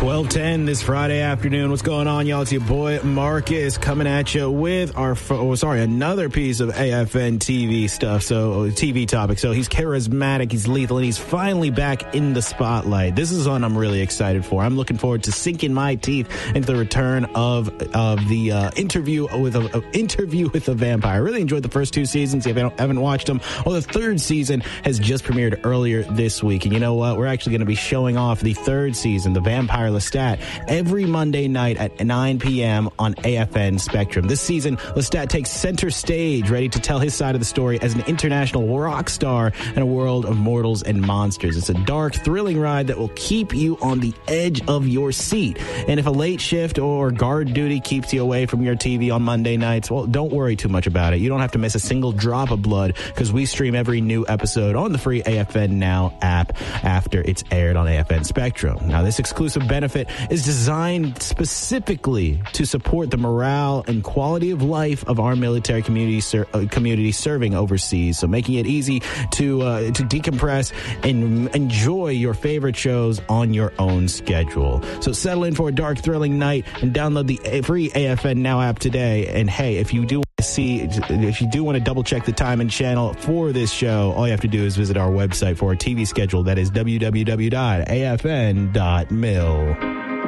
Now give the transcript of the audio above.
12:10 this Friday afternoon. What's going on, y'all? It's your boy Marcus coming at you with another piece of AFN TV stuff. So TV topic. So he's charismatic, he's lethal, and he's finally back in the spotlight. This is one I'm really excited for. I'm looking forward to sinking my teeth into the return of the interview with a vampire. I really enjoyed the first two seasons. If you haven't watched them, the third season has just premiered earlier this week. And you know what? We're actually going to be showing off the third season, The Vampire Lestat, every Monday night at 9 p.m. on AFN Spectrum. This season, Lestat takes center stage, ready to tell his side of the story as an international rock star in a world of mortals and monsters. It's a dark, thrilling ride that will keep you on the edge of your seat. And if a late shift or guard duty keeps you away from your TV on Monday nights, well, don't worry too much about it. You don't have to miss a single drop of blood because we stream every new episode on the free AFN Now app after it's aired on AFN Spectrum. Now, this exclusive benefit is designed specifically to support the morale and quality of life of our military community serving overseas, so making it easy to decompress and enjoy your favorite shows on your own schedule. So settle in for a dark, thrilling night and download the free AFN Now app today. And hey, if you do want to double check the time and channel for this show, all you have to do is visit our website for our TV schedule. That is www.afn.mil.